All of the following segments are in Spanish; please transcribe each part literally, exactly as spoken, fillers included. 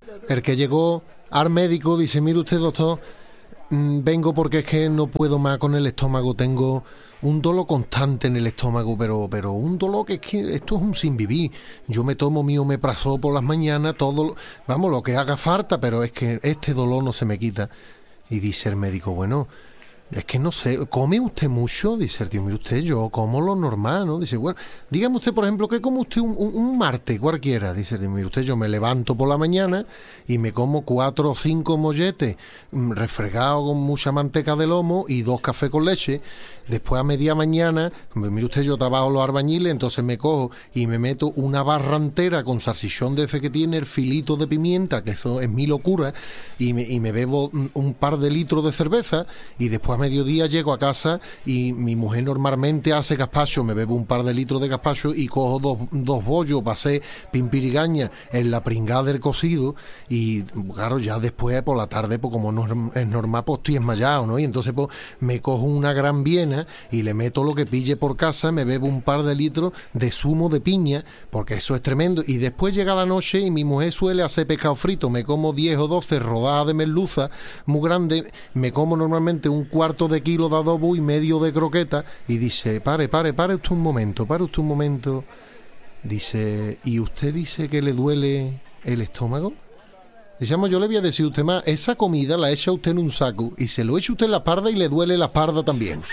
El que llegó al médico dice, mire usted, doctor, mm, vengo porque es que no puedo más con el estómago, tengo un dolor constante en el estómago, pero pero un dolor que es que esto es un sin vivir. Yo me tomo mi omeprazol por las mañanas, todo, lo- vamos, lo que haga falta, pero es que este dolor no se me quita. Y dice el médico, bueno, es que no sé, ¿come usted mucho? Dice el tío, mire usted, yo como lo normal, ¿no? Dice, bueno, dígame usted, por ejemplo, ¿qué come usted un, un, un martes cualquiera? Dice el tío, mire usted, yo me levanto por la mañana y me como cuatro o cinco molletes mm, refregados con mucha manteca de lomo y dos cafés con leche. Después a media mañana, mire usted, yo trabajo los albañiles, entonces me cojo y me meto una barra entera con salchichón de ese que tiene, el filito de pimienta, que eso es mi locura, y me, y me bebo un, un par de litros de cerveza, y después a mediodía llego a casa y mi mujer normalmente hace gazpacho, me bebo un par de litros de gazpacho y cojo dos, dos bollos para hacer pimpirigaña en la pringada del cocido, y claro, ya después por la tarde, pues como no es normal, pues estoy esmayado, ¿no? Y entonces pues me cojo una gran viena y le meto lo que pille por casa, me bebo un par de litros de zumo de piña, porque eso es tremendo, y después llega la noche y mi mujer suele hacer pescado frito, me como diez o doce rodajas de merluza muy grande, me como normalmente un cuarto de kilo de adobo y medio de croqueta, y dice, pare, pare, pare usted un momento, pare usted un momento, dice, ¿y usted dice que le duele el estómago? Decíamos, yo le voy a decir a usted más, esa comida la echa usted en un saco y se lo echa usted en la espalda y le duele la espalda también.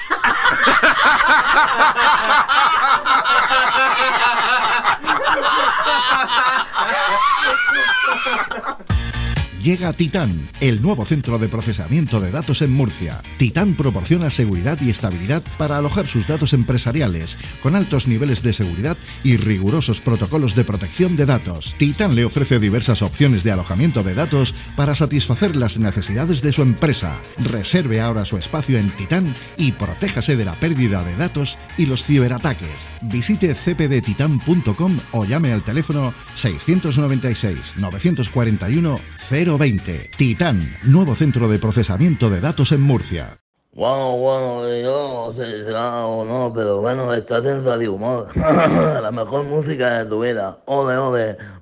Llega Titán, el nuevo centro de procesamiento de datos en Murcia. Titán proporciona seguridad y estabilidad para alojar sus datos empresariales, con altos niveles de seguridad y rigurosos protocolos de protección de datos. Titán le ofrece diversas opciones de alojamiento de datos para satisfacer las necesidades de su empresa. Reserve ahora su espacio en Titán y protéjase de la pérdida de datos y los ciberataques. Visite c p d titan punto com o llame al teléfono seiscientos noventa y seis, novecientos cuarenta y uno, cero veinte. Titán, nuevo centro de procesamiento de datos en Murcia. Bueno, bueno, yo no sé si será o no, pero bueno, estás en Radio Humor. La mejor música de tu vida. Ole, ole.